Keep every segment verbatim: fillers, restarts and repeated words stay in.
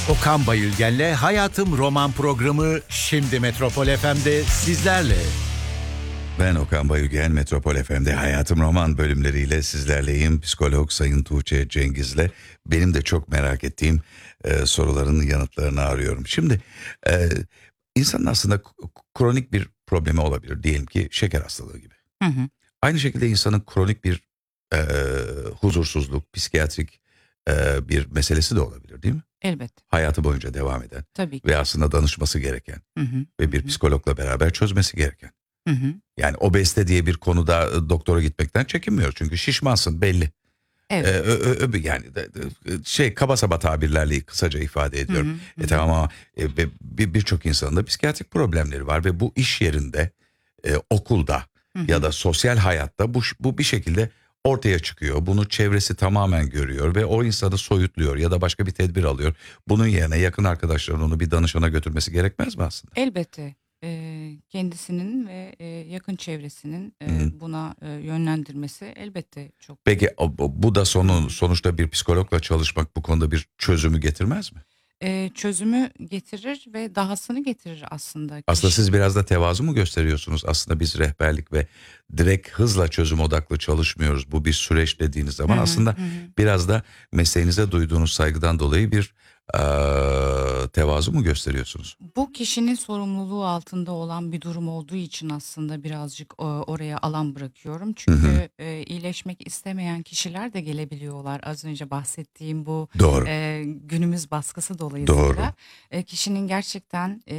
Okan Bayülgen'le Hayatım Roman programı şimdi Metropol F M'de sizlerle. Ben Okan Bayülgen, Metropol F M'de Hayatım Roman bölümleriyle sizlerleyim. Psikolog Sayın Tuğçe Cengiz'le benim de çok merak ettiğim e, soruların yanıtlarını arıyorum. Şimdi e, insanın aslında kronik bir problemi olabilir. Diyelim ki şeker hastalığı gibi. Hı hı. Aynı şekilde insanın kronik bir e, huzursuzluk, psikiyatrik e, bir meselesi de olabilir, değil mi? Elbette. Hayatı boyunca devam eden Tabii ki. ve aslında danışması gereken Hı hı. ve bir Hı hı. psikologla beraber çözmesi gereken. Hı hı. Yani obezite diye bir konuda e, doktora gitmekten çekinmiyoruz. Çünkü şişmansın belli. Evet. Ee, ö, ö, ö, yani de, de, şey kaba saba tabirlerle kısaca ifade ediyorum. Hı hı, hı. E, tamam ama e, bir birçok insanın da psikiyatrik problemleri var ve bu iş yerinde, e, okulda Hı hı. ya da sosyal hayatta bu bu bir şekilde ortaya çıkıyor. Bunu çevresi tamamen görüyor ve o insanı soyutluyor ya da başka bir tedbir alıyor. Bunun yerine yakın arkadaşların onu bir danışana götürmesi gerekmez mi aslında? Elbette. Ee, kendisinin ve e, yakın çevresinin e, Hı. buna e, yönlendirmesi elbette çok. Peki o- bu bu da sonu sonuçta bir psikologla çalışmak bu konuda bir çözümü getirmez mi? E, çözümü getirir ve dahasını getirir aslında. Aslında Kişi- siz biraz da tevazu mu gösteriyorsunuz? Aslında biz rehberlik ve direkt hızla çözüm odaklı çalışmıyoruz. Bu bir süreç dediğiniz zaman Hı hı, aslında hı hı. biraz da mesleğinize duyduğunuz saygıdan dolayı bir eee, tevazu mu gösteriyorsunuz? Bu kişinin sorumluluğu altında olan bir durum olduğu için aslında birazcık o- oraya alan bırakıyorum. Çünkü e, iyileşmek istemeyen kişiler de gelebiliyorlar. Az önce bahsettiğim bu Doğru. e, günümüz baskısı dolayısıyla Doğru. e, kişinin gerçekten e,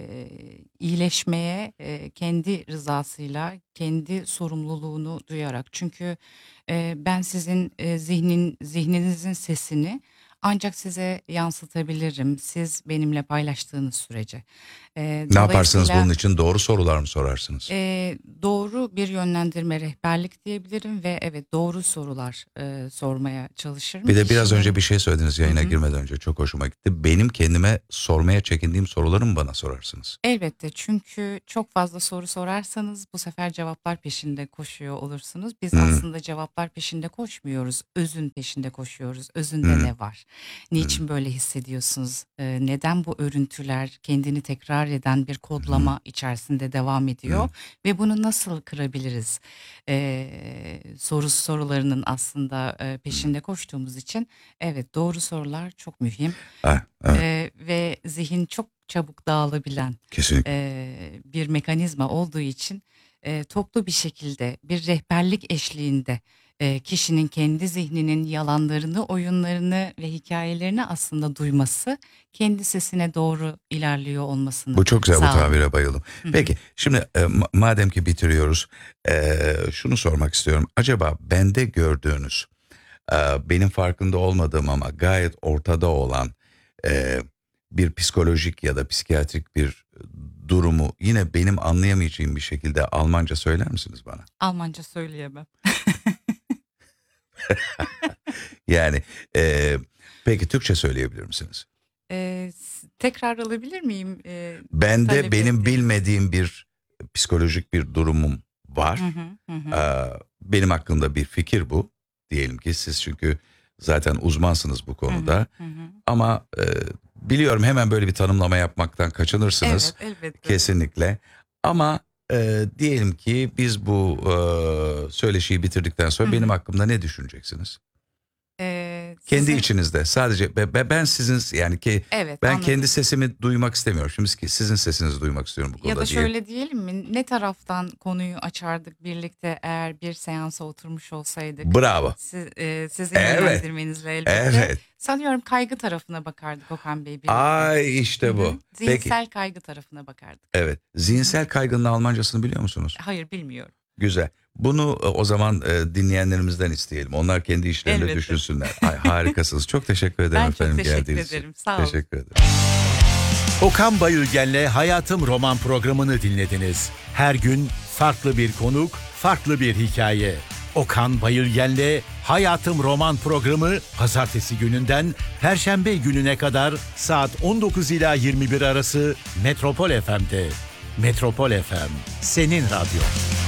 iyileşmeye e, kendi rızasıyla, kendi sorumluluğunu duyarak. Çünkü e, ben sizin e, zihnin zihninizin sesini ancak size yansıtabilirim. Siz benimle paylaştığınız sürece. E, Ne yaparsınız dolayısıyla bunun için? Doğru sorular mı sorarsınız? e, doğru bir yönlendirme, rehberlik diyebilirim ve evet doğru sorular e, sormaya çalışırım. Bir de biraz Kişinin- önce bir şey söylediniz yayına Hı hı. girmeden önce, çok hoşuma gitti. Benim kendime sormaya çekindiğim soruları mı bana sorarsınız? Elbette, çünkü çok fazla soru sorarsanız bu sefer cevaplar peşinde koşuyor olursunuz. Biz Hmm. aslında cevaplar peşinde koşmuyoruz. Özün peşinde koşuyoruz. Özünde Hmm. ne var? Niçin böyle hissediyorsunuz? Ee, neden bu örüntüler kendini tekrar eden bir kodlama içerisinde devam ediyor? Ve bunu nasıl kırabiliriz? Ee, soru sorularının aslında e, peşinde koştuğumuz için evet, doğru sorular çok mühim. Ha, evet, Ee, ve zihin çok çabuk dağılabilen kesinlikle. e, bir mekanizma olduğu için e, toplu bir şekilde bir rehberlik eşliğinde e, kişinin kendi zihninin yalanlarını, oyunlarını ve hikayelerini aslında duyması, kendi sesine doğru ilerliyor olmasını Bu çok güzel, bu sağlıyor. tabire bayıldım. Hı hı. Peki şimdi e, ma- madem ki bitiriyoruz, e, şunu sormak istiyorum. Acaba bende gördüğünüz, e, benim farkında olmadığım ama gayet ortada olan e, bir psikolojik ya da psikiyatrik bir durumu yine benim anlayamayacağım bir şekilde Almanca söyler misiniz bana? Almanca söyleyemem. Yani e, peki Türkçe söyleyebilir misiniz? E, s- tekrar alabilir miyim? E, Bende talep benim ettiğiniz- bilmediğim bir psikolojik bir durumum var. Hı hı, hı hı. Ee, benim hakkımda bir fikir bu. Diyelim ki siz çünkü zaten uzmansınız bu konuda. Hı hı, hı hı. Ama e, biliyorum hemen böyle bir tanımlama yapmaktan kaçınırsınız. Evet, elbette. Kesinlikle. Ama e, diyelim ki biz bu e, söyleşiyi bitirdikten sonra Hı hı. benim hakkımda ne düşüneceksiniz? E, Kendi sizin- içinizde sadece be- be- ben sizin yani ki Evet, ben anladım. kendi sesimi duymak istemiyorum. Şimdi ki sizin sesinizi duymak istiyorum bu konuda Ya da diye. şöyle diyelim mi? Ne taraftan konuyu açardık birlikte eğer bir seansa oturmuş olsaydık? Bravo. Siz, e, sizin Evet. yönlendirmenizle elbette. Evet. Sanıyorum kaygı tarafına bakardık Okan Bey birlikte. Ay Hı işte hı. bu. Peki. Zihinsel kaygı tarafına bakardık. Evet. Zihinsel kaygının Almancasını biliyor musunuz? Hayır, bilmiyorum. Güzel. Bunu e, o zaman e, dinleyenlerimizden isteyelim. Onlar kendi işlerinde Elbette. düşünsünler. Ay, harikasınız. Çok teşekkür ederim Ben çok efendim teşekkür geldiğiniz için. ederim. Sağ olun. Teşekkür ederim. Okan Bayülgen'le Hayatım Roman programını dinlediniz. Her gün farklı bir konuk, farklı bir hikaye. Okan Bayülgen'le Hayatım Roman programı pazartesi gününden perşembe gününe kadar saat on dokuz ila yirmi bir arası Metropol F M'de. Metropol F M, senin radyo.